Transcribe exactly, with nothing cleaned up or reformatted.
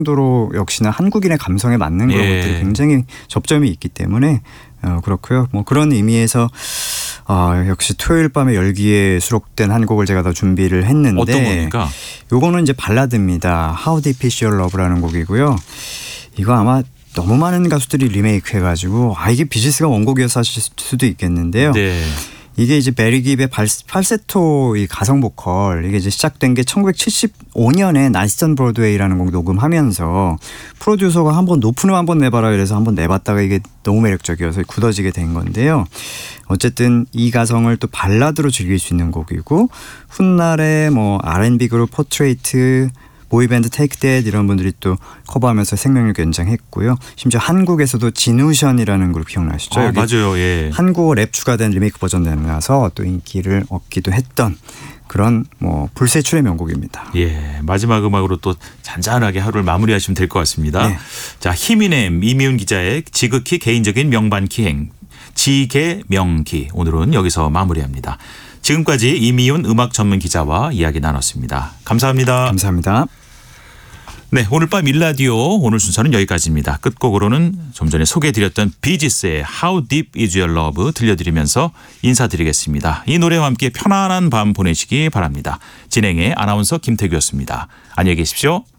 도로 역시나 한국인의 감성에 맞는 그런 예. 것들이 굉장히 접점이 있기 때문에 어, 그렇고요. 뭐 그런 의미에서 어, 역시 토요일 밤의 열기에 수록된 한 곡을 제가 더 준비를 했는데 어떤 겁니까? 요거는 이제 발라드입니다. How Deep Is Your Love라는 곡이고요. 이거 아마 너무 많은 가수들이 리메이크 해가지고 아 이게 비지스가 원곡이어서 하실 수도 있겠는데요. 네. 이게 이제 베리 깁의 팔세토 이 가성 보컬 이게 이제 시작된 게 천구백칠십오 년에 나이스 온 브로드웨이라는 곡 녹음하면서 프로듀서가 한번 높은 음 한번 내봐라 이래서 한번 내봤다가 이게 너무 매력적이어서 굳어지게 된 건데요. 어쨌든 이 가성을 또 발라드로 즐길 수 있는 곡이고 훗날에 뭐 알앤비 그룹 포트레이트 보이밴드 테이크 댓 이런 분들이 또 커버하면서 생명력 연장했고요. 심지어 한국에서도 진우션이라는 그룹 기억나시죠? 아, 맞아요. 예. 한국어 랩 추가된 리메이크 버전 내놔서 또 인기를 얻기도 했던 그런 뭐 불세출의 명곡입니다. 예, 마지막 음악으로 또 잔잔하게 하루를 마무리하시면 될 것 같습니다. 네. 자, 히미넴 이미훈 기자의 지극히 개인적인 명반 기행 지개명기 오늘은 여기서 마무리합니다. 지금까지 이미훈 음악 전문 기자와 이야기 나눴습니다. 감사합니다. 감사합니다. 네, 오늘 밤 일라디오 오늘 순서는 여기까지입니다. 끝곡으로는 좀 전에 소개해드렸던 비지스의 How Deep Is Your Love 들려드리면서 인사드리겠습니다. 이 노래와 함께 편안한 밤 보내시기 바랍니다. 진행의 아나운서 김태규였습니다. 안녕히 계십시오.